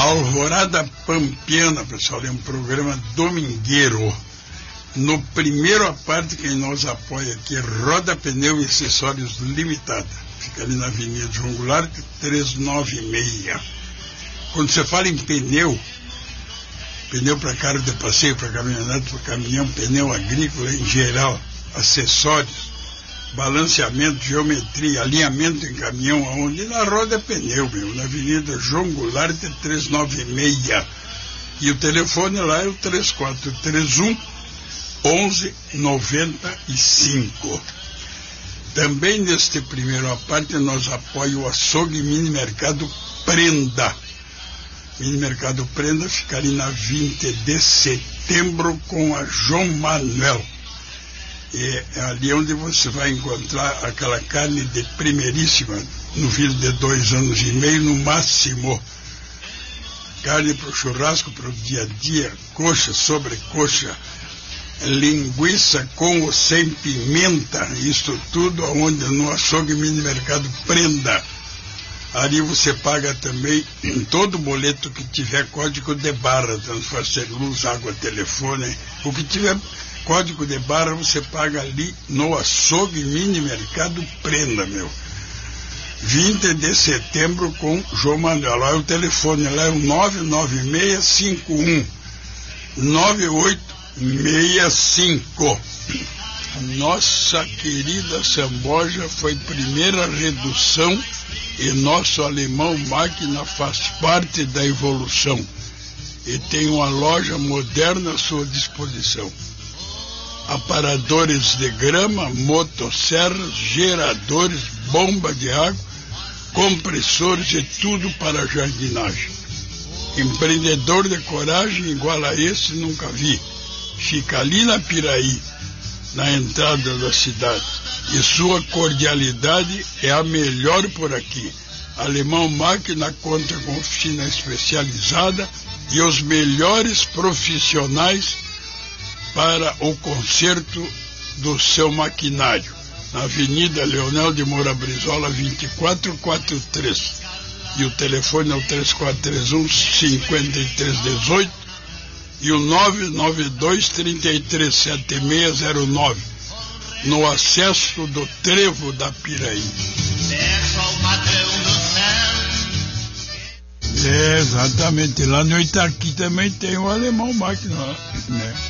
Alvorada Pampiana, pessoal, é um programa domingueiro. No primeiro a parte, quem nos apoia aqui é Roda Pneu e Acessórios Limitada. Fica ali na Avenida João Goulart, 396. Quando você fala em pneu para carro de passeio, para caminhonete, para caminhão, pneu agrícola em geral, acessórios, balanceamento, geometria, alinhamento em caminhão, aonde na Roda Pneu, na Avenida João Goulart, 396. E o telefone lá é o 3431 1195. Também neste primeiro a parte nós apoiamos o açougue Mini Mercado Prenda. Mini Mercado Prenda fica ali na 20 de setembro com a João Manuel. É ali onde você vai encontrar aquela carne de primeiríssima, no filho de 2 anos e meio no máximo. Carne para o churrasco, para o dia a dia, coxa, sobrecoxa, linguiça com ou sem pimenta, isso tudo onde no açougue Mini Mercado Prenda. Ali você paga também todo boleto que tiver código de barra, transporte, luz, água, telefone, o que tiver código de barra você paga ali no açougue Mini Mercado Prenda, 20 de setembro com João Manuel. Lá o telefone lá é o 99651 9865. Nossa querida Samboja foi primeira redução e nosso alemão máquina faz parte da evolução e tem uma loja moderna à sua disposição. Aparadores de grama, motosserras, geradores, bomba de água, compressores e tudo para jardinagem. Empreendedor de coragem igual a esse nunca vi. Fica ali na Piraí, na entrada da cidade. E sua cordialidade é a melhor por aqui. Alemão Máquina conta com oficina especializada e os melhores profissionais para o conserto do seu maquinário. Na Avenida Leonel de Moura Brizola, 2443. E o telefone é o 3431-5318 e o 992-337609, no acesso do Trevo da Piraí. É, exatamente, lá no Itaqui também tem o alemão máquina, né?